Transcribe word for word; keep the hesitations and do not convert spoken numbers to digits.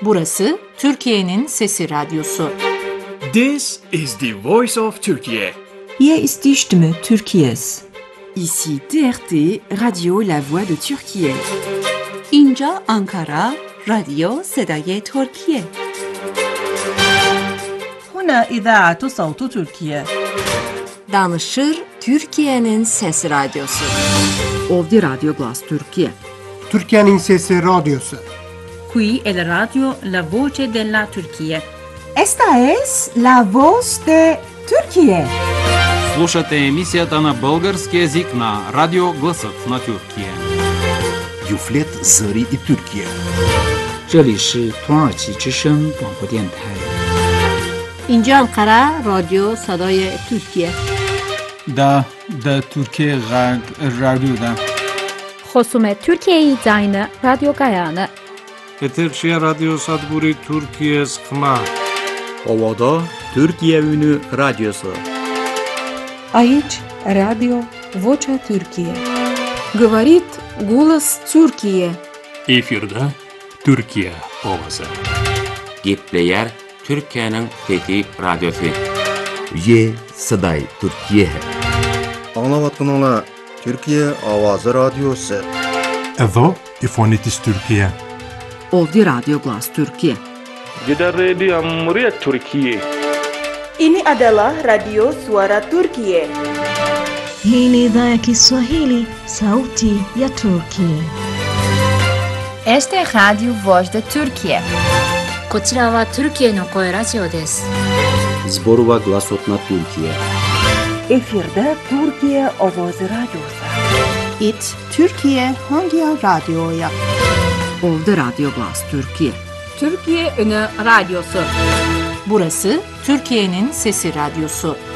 Burası Türkiye'nin Sesi Radyosu. This is the voice of Turkey. Hier ist die Stimme Türkiye's. Ici T R T, Radio La Voix de Türkiye. اینجا آنکارا، رادیو صدای ترکیه. هنا إذاعة صوت تركيا. Danışır Türkiye'nin Sesi Radyosu. Ovdi Radyo Glas Türkiye. Türkiye'nin Sesi Radyosu. Qui è la radio La Voce della Turquía. Esta es la voz de Türkiye. Слушате емисията на български език на Радио Гласът на Тюркия. Юфлет Зари и Türkiye. 这里是土耳其之声广播电台。 اینجا انقره رادیو صدای ترکیه. دا دا ترکیه غرب رادیو دا. خصوم ترکیه زاین رادیو گایانه. Eterşehir Radyo Sadburi Türkiye Sıkma. Ovada Türkiye Ünü Radyosu. Aici Radio Vocea Türkiye. Говорит голос Türkiye. Efirde Türkiye ovası. Gepleyer Türkiye'nin Fethi Radyosu. Ye Saday Türkiye. Anlavatınla Türkiye Avazı Radyosu. Evo İfonitis Türkiye. Ovdi Radyo Glas Türkiye. Gider Radio Cumhuriyet Türkiye. Ini adalah Radio Suara Turkiye. Hii ni idhaa ya Kiswahili, Sauti ya Turkiye. Este es Radio Voz de Turkiye. こちらはトルキエの声ラジオです。 Zborova Glasot na Türkiye. Efirde Türkiye Ovoz Radyosu. It Türkiye Hangi Radyo'ya? Ovdi Radyo Glas Türkiye. Türkiye Ünü Radyosu. Burası Türkiye'nin Sesi Radyosu.